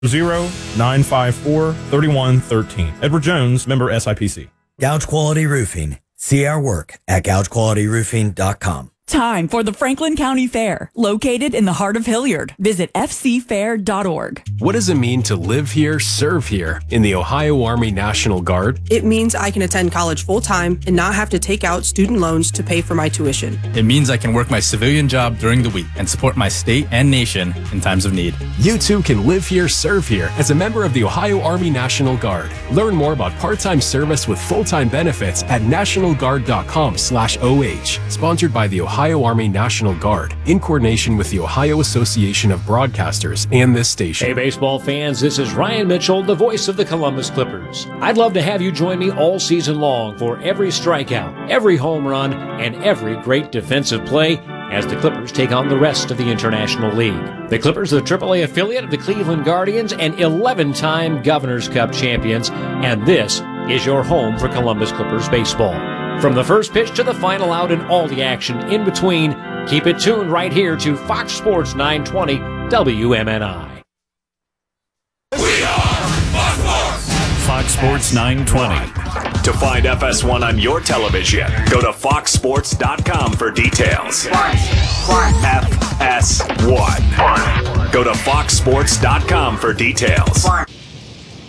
954-3113. Edward Jones, member SIPC. Gouge Quality Roofing. See our work at gougequalityroofing.com. Time for the Franklin County Fair, located in the heart of Hilliard. Visit fcfair.org. What does it mean to live here, serve here in the Ohio Army National Guard? It means I can attend college full-time and not have to take out student loans to pay for my tuition. It means I can work my civilian job during the week and support my state and nation in times of need. You too can live here, serve here as a member of the Ohio Army National Guard. Learn more about part-time service with full-time benefits at nationalguard.com/OH. Sponsored by the Ohio Army National Guard in coordination with the Ohio Association of Broadcasters and this station. Hey baseball fans, this is Ryan Mitchell, the voice of the Columbus Clippers. I'd love to have you join me all season long for every strikeout, every home run, and every great defensive play as the Clippers take on the rest of the International League. The Clippers are the AAA affiliate of the Cleveland Guardians and 11-time Governor's Cup champions, and this is your home for Columbus Clippers baseball. From the first pitch to the final out and all the action in between, keep it tuned right here to Fox Sports 920 WMNI. We are Fox Sports! Fox Sports 920. To find FS1 on your television, go to foxsports.com for details. FS1. Go to foxsports.com for details.